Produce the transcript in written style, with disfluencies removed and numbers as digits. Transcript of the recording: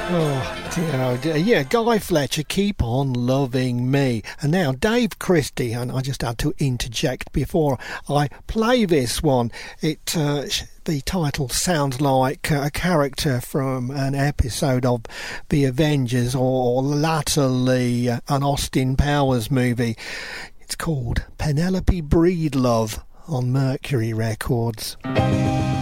Oh dear, oh dear. Yeah, Guy Fletcher, Keep On Loving Me. And now Dave Christie, and I just had to interject before I play this one. The title sounds like a character from an episode of The Avengers or latterly an Austin Powers movie. It's called Penelope Breedlove on Mercury Records.